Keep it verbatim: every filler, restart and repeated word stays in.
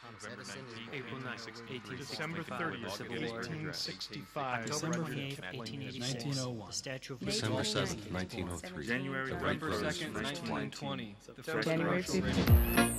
April ninth, eighteen December sixty-five, thirtieth, the Civil War. eighteen sixty-five. October twenty-eighth, eighteen eighty-six, nineteen oh one. the Statue of December Liberty. seventh, nineteen oh three. January The Wright November brothers second, first nineteen plane. twenty. The January first commercial fifteenth.